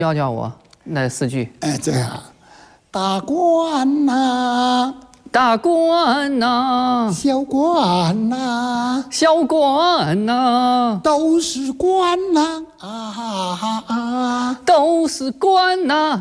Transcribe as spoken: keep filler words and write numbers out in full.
教教我那四句。 哎，这样，大官呐、 大官呐、 小官呐、 小官呐、 都是官呐、啊啊啊啊！ 都是官呐、